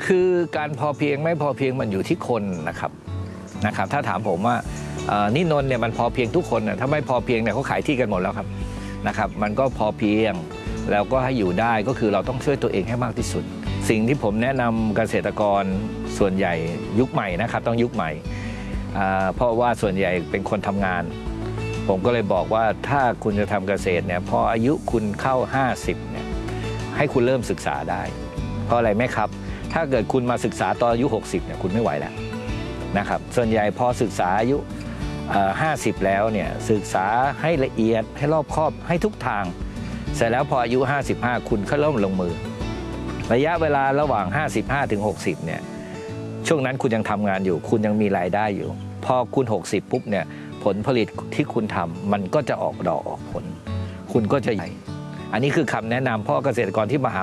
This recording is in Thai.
คือการพอเพียงไม่พอเพียงมันอยู่ที่คนนะครับถ้าถามผมว่านี่นนท์เนี่ยมันพอเพียงทุกคนนะถ้าไม่พอเพียงเนี่ยเขาขายที่กันหมดแล้วครับมันก็พอเพียงแล้วก็ให้อยู่ได้ก็คือเราต้องช่วยตัวเองให้มากที่สุดสิ่งที่ผมแนะนำเกษตรกรส่วนใหญ่ยุคใหม่นะครับต้องยุคใหม่เพราะว่าส่วนใหญ่เป็นคนทำงานผมก็เลยบอกว่าถ้าคุณจะทำเกษตรเนี่ยพออายุคุณเข้า50เนี่ยให้คุณเริ่มศึกษาได้เพราะอะไรไหมครับถ้าเกิดคุณมาศึกษาตอนอายุ60เนี่ยคุณไม่ไหวแล้วนะครับส่วนใหญ่พอศึกษาอายุ50แล้วเนี่ยศึกษาให้ละเอียดให้รอบคอบให้ทุกทางเสร็จแล้วพออายุ55คุณก็เริ่มลงมือระยะเวลาระหว่าง55ถึง60เนี่ยช่วงนั้นคุณยังทำงานอยู่คุณยังมีรายได้อยู่พอคุณ60ปุ๊บเนี่ยผลผลิตที่คุณทำมันก็จะออกดอกออกผลคุณก็จะใหญ่อันนี้คือคำแนะนำเพราะเกษตรกรที่มาหา